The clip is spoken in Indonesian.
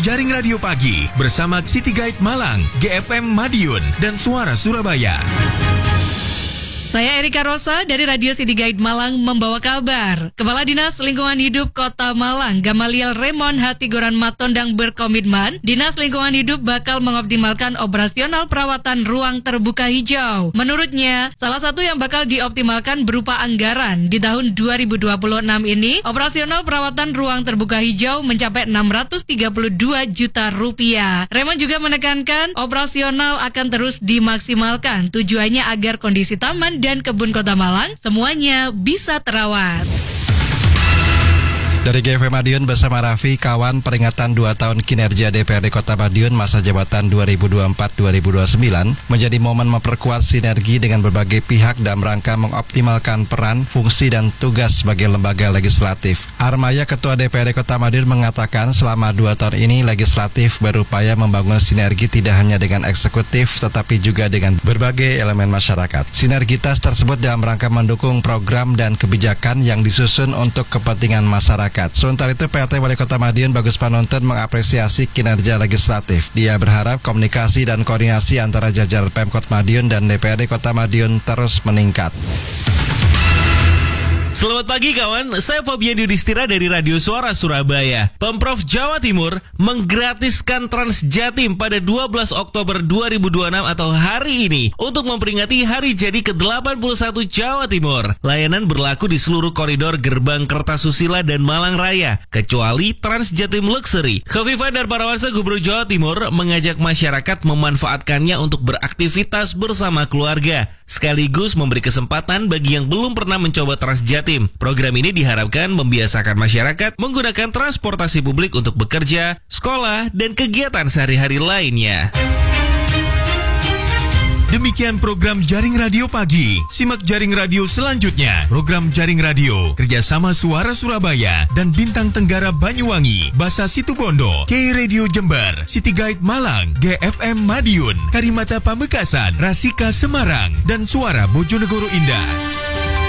Jaring Radio Pagi bersama City Guide Malang, GFM Madiun, dan Suara Surabaya. Saya Erika Rosa dari Radio City Guide Malang membawa kabar. Kepala Dinas Lingkungan Hidup Kota Malang, Gamaliel Raymond Hatigoran Matondang berkomitmen, Dinas Lingkungan Hidup bakal mengoptimalkan operasional perawatan ruang terbuka hijau. Menurutnya, salah satu yang bakal dioptimalkan berupa anggaran. Di tahun 2026 ini, operasional perawatan ruang terbuka hijau mencapai 632 juta rupiah. Raymond juga menekankan, operasional akan terus dimaksimalkan. Tujuannya agar kondisi taman dan kebun Kota Malang semuanya bisa terawat. Dari GFM Madiun bersama Raffi, kawan, peringatan 2 tahun kinerja DPRD Kota Madiun masa jabatan 2024-2029 menjadi momen memperkuat sinergi dengan berbagai pihak dalam rangka mengoptimalkan peran, fungsi, dan tugas sebagai lembaga legislatif. Armaya, Ketua DPRD Kota Madiun, mengatakan selama 2 tahun ini legislatif berupaya membangun sinergi tidak hanya dengan eksekutif tetapi juga dengan berbagai elemen masyarakat. Sinergitas tersebut dalam rangka mendukung program dan kebijakan yang disusun untuk kepentingan masyarakat. Sementara itu, PLT Wali Kota Madiun Bagus Panonton mengapresiasi kinerja legislatif. Dia berharap komunikasi dan koordinasi antara jajaran Pemkot Madiun dan DPRD Kota Madiun terus meningkat. Selamat pagi kawan, saya Fabian Yudhistira dari Radio Suara Surabaya. Pemprov Jawa Timur menggratiskan Trans Jatim pada 12 Oktober 2026 atau hari ini untuk memperingati hari jadi ke-81 Jawa Timur. Layanan berlaku di seluruh koridor gerbang Kertasusila dan Malang Raya, kecuali Trans Jatim Luxury. Khofifah Darparawansa Gubernur Jawa Timur mengajak masyarakat memanfaatkannya untuk beraktivitas bersama keluarga, sekaligus memberi kesempatan bagi yang belum pernah mencoba Trans Jatim. Program ini diharapkan membiasakan masyarakat menggunakan transportasi publik untuk bekerja, sekolah, dan kegiatan sehari-hari lainnya. Demikian program Jaring Radio Pagi. Simak Jaring Radio selanjutnya. Program Jaring Radio kerjasama Suara Surabaya dan Bintang Tenggara Banyuwangi, Basa Situbondo, K Radio Jember, City Guide Malang, GFM Madiun, Karimata Pamekasan, Rasika Semarang, dan Suara Bojonegoro Indah.